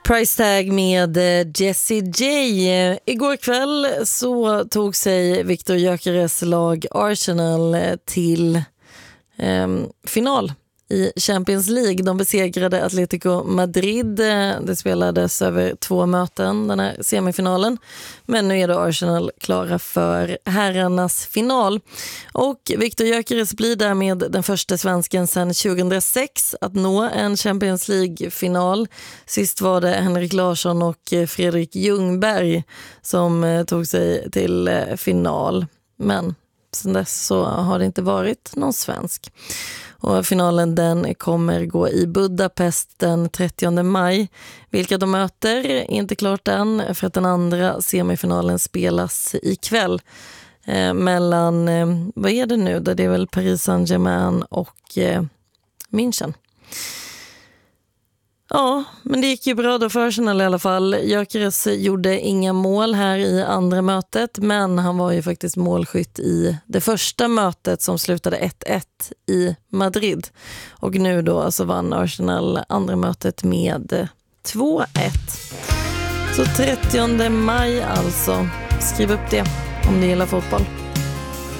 Price tag med Jessie J. Igår kväll så tog sig Viktor Gyökeres lag Arsenal till final i Champions League. De besegrade Atletico Madrid. Det spelades över 2 möten, den här semifinalen. Men nu är då Arsenal klara för herrarnas final. Och Viktor Gyökeres blir därmed den första svensken sedan 2006 att nå en Champions League-final. Sist var det Henrik Larsson och Fredrik Ljungberg som tog sig till final. Men sedan dess så har det inte varit någon svensk. Och finalen den kommer gå i Budapest den 30 maj. Vilka de möter är inte klart än, för att den andra semifinalen spelas ikväll. Mellan, vad är det nu? Det är väl Paris Saint-Germain och München. Ja, men det gick ju bra då för Arsenal i alla fall. Gyökeres gjorde inga mål här i andra mötet, men han var ju faktiskt målskytt i det första mötet som slutade 1-1 i Madrid. Och nu då så vann Arsenal andra mötet med 2-1. Så 30 maj alltså. Skriv upp det om ni gillar fotboll.